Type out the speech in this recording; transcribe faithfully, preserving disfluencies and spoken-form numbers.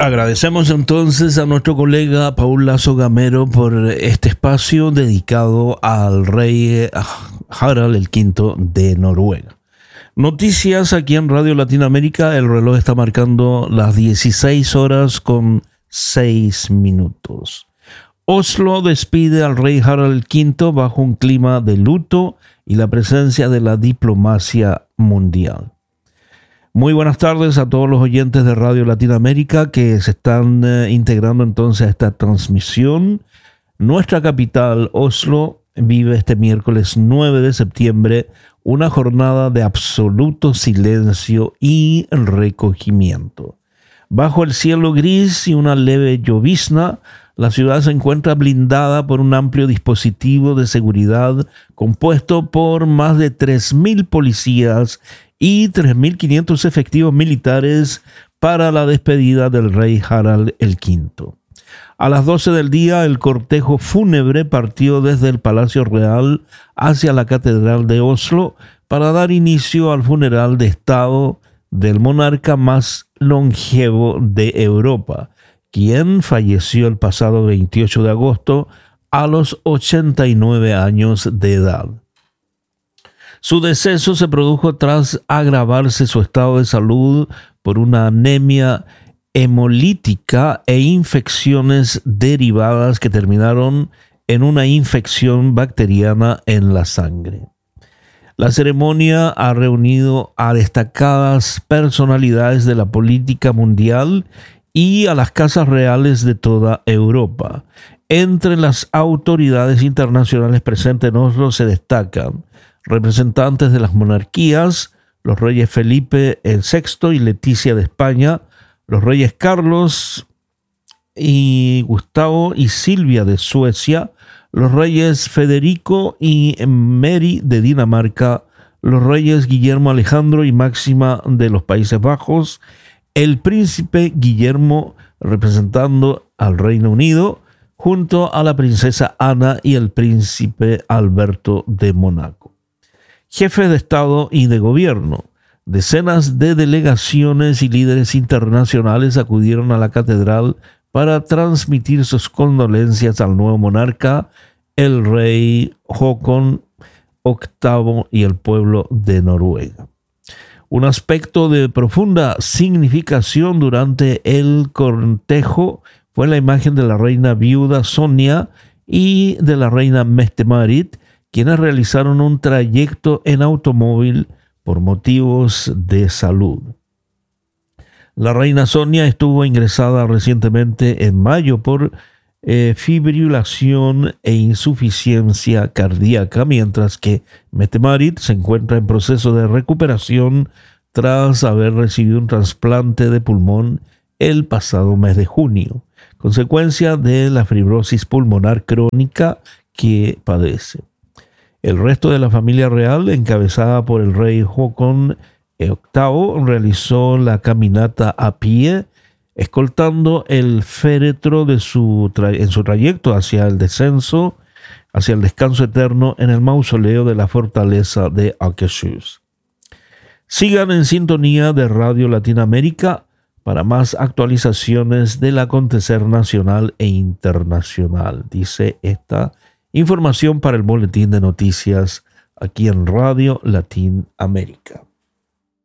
Agradecemos entonces a nuestro colega Paul Lazo Gamero por este espacio dedicado al rey Harald el quinto de Noruega. Noticias aquí en Radio Latinoamérica. El reloj está marcando las dieciséis horas con seis minutos. Oslo despide al rey Harald el quinto bajo un clima de luto y la presencia de la diplomacia mundial. Muy buenas tardes a todos los oyentes de Radio Latinoamérica que se están eh, integrando entonces a esta transmisión. Nuestra capital, Oslo, vive este miércoles nueve de septiembre una jornada de absoluto silencio y recogimiento. Bajo el cielo gris y una leve llovizna, la ciudad se encuentra blindada por un amplio dispositivo de seguridad compuesto por más de tres mil policías y tres mil quinientos efectivos militares para la despedida del rey Harald el quinto. A las doce del día, el cortejo fúnebre partió desde el Palacio Real hacia la Catedral de Oslo para dar inicio al funeral de Estado del monarca más longevo de Europa, quien falleció el pasado veintiocho de agosto a los ochenta y nueve años de edad. Su deceso se produjo tras agravarse su estado de salud por una anemia hemolítica e infecciones derivadas que terminaron en una infección bacteriana en la sangre. La ceremonia ha reunido a destacadas personalidades de la política mundial y a las casas reales de toda Europa. Entre las autoridades internacionales presentes en Oslo se destacan representantes de las monarquías, los reyes Felipe el sexto y Leticia de España, los reyes Carlos y Gustavo y Silvia de Suecia, los reyes Federico y Mary de Dinamarca, los reyes Guillermo Alejandro y Máxima de los Países Bajos, el príncipe Guillermo representando al Reino Unido, junto a la princesa Ana y el príncipe Alberto de Mónaco. Jefes de Estado y de Gobierno, decenas de delegaciones y líderes internacionales acudieron a la catedral para transmitir sus condolencias al nuevo monarca, el rey Håkon octavo y el pueblo de Noruega. Un aspecto de profunda significación durante el cortejo fue la imagen de la reina viuda Sonia y de la reina Mette-Marit, quienes realizaron un trayecto en automóvil por motivos de salud. La reina Sonia estuvo ingresada recientemente en mayo por eh, fibrilación e insuficiencia cardíaca, mientras que Mette-Marit se encuentra en proceso de recuperación tras haber recibido un trasplante de pulmón el pasado mes de junio, consecuencia de la fibrosis pulmonar crónica que padece. El resto de la familia real, encabezada por el rey Håkon octavo, realizó la caminata a pie, escoltando el féretro de su tra- en su trayecto hacia el descenso, hacia el descanso eterno en el mausoleo de la fortaleza de Akershus. Sigan en sintonía de Radio Latinoamérica para más actualizaciones del acontecer nacional e internacional, dice esta información para el boletín de noticias aquí en Radio Latinoamérica.